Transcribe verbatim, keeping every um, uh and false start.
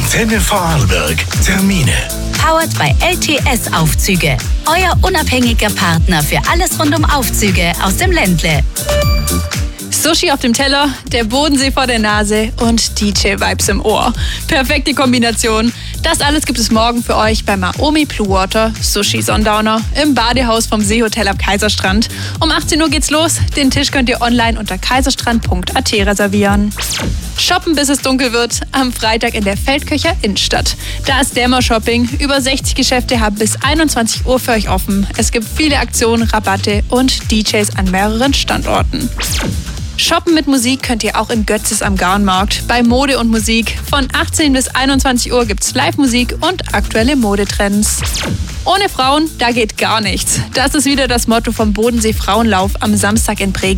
Antenne Vorarlberg. Termine. Powered by L T S Aufzüge. Euer unabhängiger Partner für alles rund um Aufzüge aus dem Ländle. Sushi auf dem Teller, der Bodensee vor der Nase und D J-Vibes im Ohr. Perfekte Kombination. Das alles gibt es morgen für euch bei Maomi Blue Water Sushi Sundowner im Badehaus vom Seehotel am Kaiserstrand. Um achtzehn Uhr geht's los. Den Tisch könnt ihr online unter kaiserstrand punkt a t reservieren. Shoppen, bis es dunkel wird, am Freitag in der Feldköcher Innenstadt. Da ist Dämmer-Shopping. Über sechzig Geschäfte haben bis einundzwanzig Uhr für euch offen. Es gibt viele Aktionen, Rabatte und D Js an mehreren Standorten. Shoppen mit Musik könnt ihr auch in Götzis am Garnmarkt bei Mode und Musik. Von achtzehn bis einundzwanzig Uhr gibt's Live-Musik und aktuelle Modetrends. Ohne Frauen, da geht gar nichts. Das ist wieder das Motto vom Bodensee Frauenlauf am Samstag in Brege.